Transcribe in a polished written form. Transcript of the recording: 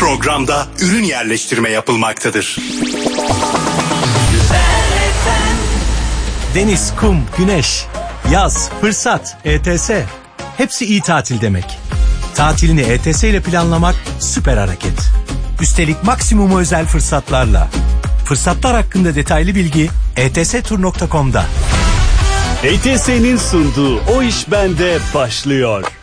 programda ürün yerleştirme yapılmaktadır. Deniz, kum, güneş, yaz, fırsat, ETS. Hepsi iyi tatil demek. Tatilini ETS ile planlamak süper hareket. Üstelik maksimum özel fırsatlarla. Fırsatlar hakkında detaylı bilgi etstur.com'da. ETS'nin sunduğu O İş Bende başlıyor.